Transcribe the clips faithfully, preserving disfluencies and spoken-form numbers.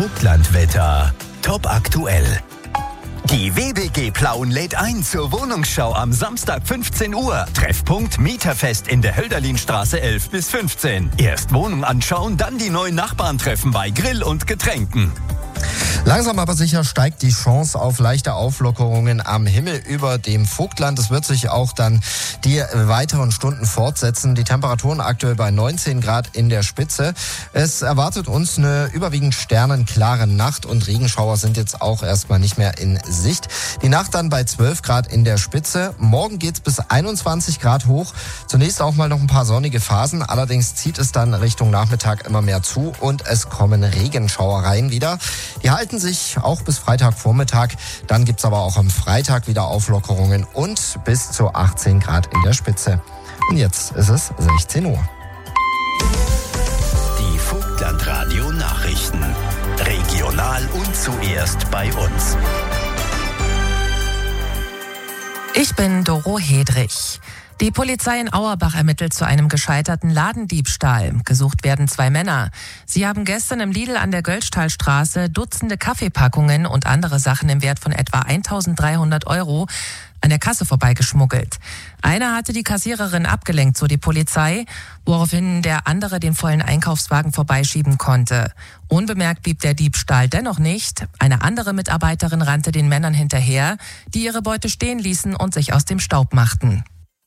Vogtlandwetter. Top aktuell. Die W B G Plauen lädt ein zur Wohnungsschau am Samstag fünfzehn Uhr. Treffpunkt Mieterfest in der Hölderlinstraße elf bis fünfzehn. Erst Wohnung anschauen, dann die neuen Nachbarn treffen bei Grill und Getränken. Langsam aber sicher steigt die Chance auf leichte Auflockerungen am Himmel über dem Vogtland. Es wird sich auch dann die weiteren Stunden fortsetzen. Die Temperaturen aktuell bei neunzehn Grad in der Spitze. Es erwartet uns eine überwiegend sternenklare Nacht und Regenschauer sind jetzt auch erstmal nicht mehr in Sicht. Die Nacht dann bei zwölf Grad in der Spitze. Morgen geht's bis einundzwanzig Grad hoch. Zunächst auch mal noch ein paar sonnige Phasen. Allerdings zieht es dann Richtung Nachmittag immer mehr zu und es kommen Regenschauereien wieder. Die halten sich auch bis Freitagvormittag. Dann gibt's aber auch am Freitag wieder Auflockerungen und bis zu achtzehn Grad in der Spitze. Und jetzt ist es sechzehn Uhr. Die Vogtlandradio Nachrichten. Regional und zuerst bei uns. Ich bin Doro Hedrich. Die Polizei in Auerbach ermittelt zu einem gescheiterten Ladendiebstahl. Gesucht werden zwei Männer. Sie haben gestern im Lidl an der Göllstallstraße Dutzende Kaffeepackungen und andere Sachen im Wert von etwa eintausenddreihundert Euro an der Kasse vorbeigeschmuggelt. Einer hatte die Kassiererin abgelenkt, so die Polizei, woraufhin der andere den vollen Einkaufswagen vorbeischieben konnte. Unbemerkt blieb der Diebstahl dennoch nicht. Eine andere Mitarbeiterin rannte den Männern hinterher, die ihre Beute stehen ließen und sich aus dem Staub machten.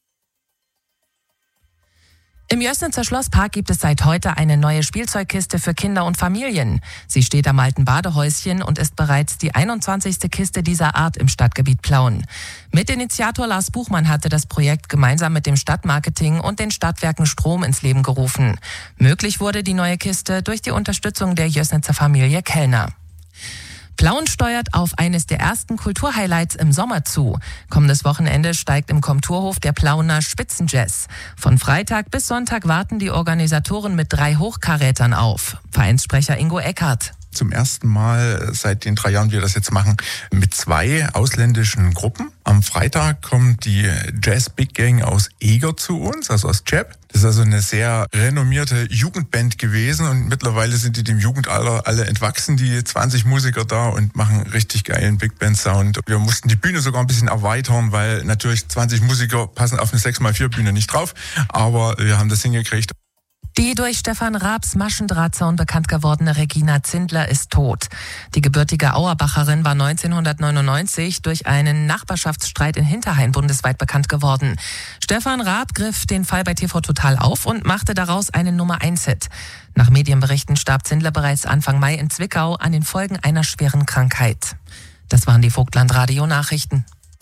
Im Jößnitzer Schlosspark gibt es seit heute eine neue Spielzeugkiste für Kinder und Familien. Sie steht am alten Badehäuschen und ist bereits die einundzwanzigste Kiste dieser Art im Stadtgebiet Plauen. Mitinitiator Lars Buchmann hatte das Projekt gemeinsam mit dem Stadtmarketing und den Stadtwerken Strom ins Leben gerufen. Möglich wurde die neue Kiste durch die Unterstützung der Jößnitzer Familie Kellner. Plauen steuert auf eines der ersten Kulturhighlights im Sommer zu. Kommendes Wochenende steigt im Komturhof der Plauener Spitzenjazz. Von Freitag bis Sonntag warten die Organisatoren mit drei Hochkarätern auf. Vereinssprecher Ingo Eckhardt. Zum ersten Mal seit den drei Jahren, wir das jetzt machen, mit zwei ausländischen Gruppen. Am Freitag kommt die Jazz Big Gang aus Eger zu uns, also aus Cheb. Das ist also eine sehr renommierte Jugendband gewesen und mittlerweile sind die dem Jugendalter alle entwachsen, die zwanzig Musiker da und machen richtig geilen Big Band Sound. Wir mussten die Bühne sogar ein bisschen erweitern, weil natürlich zwanzig Musiker passen auf eine sechs mal vier Bühne nicht drauf, aber wir haben das hingekriegt. Die durch Stefan Raabs Maschendrahtzaun bekannt gewordene Regina Zindler ist tot. Die gebürtige Auerbacherin war neunzehnhundertneunundneunzig durch einen Nachbarschaftsstreit in Hinterhain bundesweit bekannt geworden. Stefan Raab griff den Fall bei T V Total auf und machte daraus einen Nummer eins Hit. Nach Medienberichten starb Zindler bereits Anfang Mai in Zwickau an den Folgen einer schweren Krankheit. Das waren die Vogtlandradio-Nachrichten.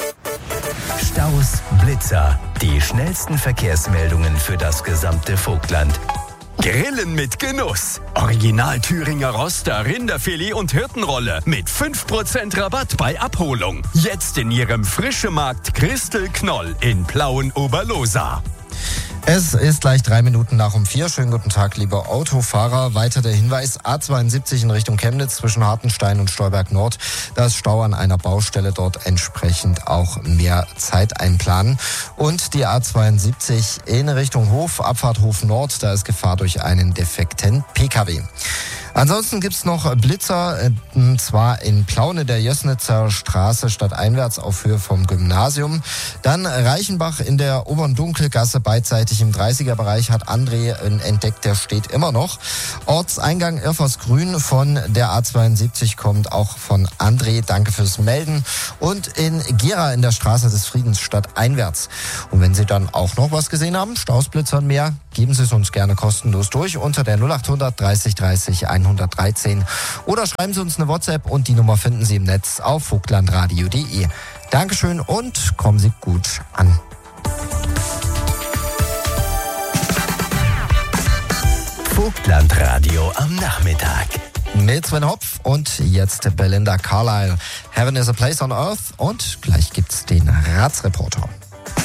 Staus, Blitzer, die schnellsten Verkehrsmeldungen für das gesamte Vogtland. Grillen mit Genuss. Original Thüringer Roster, Rinderfilet und Hirtenrolle mit fünf Prozent Rabatt bei Abholung. Jetzt in Ihrem Frischemarkt Christel Knoll in Plauen-Oberlosa. Es ist gleich drei Minuten nach um vier. Schönen guten Tag, liebe Autofahrer. Weiter der Hinweis, A zweiundsiebzig in Richtung Chemnitz zwischen Hartenstein und Stolberg Nord. Da ist Stau an einer Baustelle, dort entsprechend auch mehr Zeit einplanen. Und die A zweiundsiebzig in Richtung Hof, Abfahrt Hof Nord, da ist Gefahr durch einen defekten P K W. Ansonsten gibt's noch Blitzer, und zwar in Plauen in der Jößnitzer Straße stadteinwärts auf Höhe vom Gymnasium. Dann Reichenbach in der Oberen Dunkelgasse beidseitig im dreißiger Bereich hat André entdeckt, der steht immer noch. Ortseingang Irfersgrün von der A zweiundsiebzig kommt auch von André, danke fürs Melden. Und in Gera in der Straße des Friedens stadteinwärts. Und wenn Sie dann auch noch was gesehen haben, Staus, Blitzer und mehr, geben Sie es uns gerne kostenlos durch unter der null achthundert dreißig dreißig hundertdreizehn oder schreiben Sie uns eine WhatsApp und die Nummer finden Sie im Netz auf vogtlandradio punkt de. Dankeschön und kommen Sie gut an. Vogtlandradio am Nachmittag. Mit Sven Hopf und jetzt Belinda Carlisle. Heaven is a place on earth und gleich gibt's den Ratsreporter.